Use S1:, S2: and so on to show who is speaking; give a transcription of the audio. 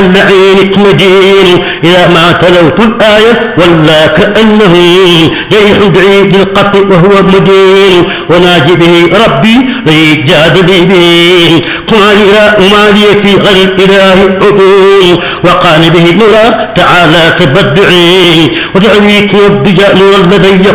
S1: لعينك مدين إذا ما تلوت الآية ولا كأنه جريح بعيد القطع وهو مدين وناجي به ربي ليجادل به وما لي في غير الإله عدول وقال به المولى تعالى تبدعي ودعويك والدجال والذي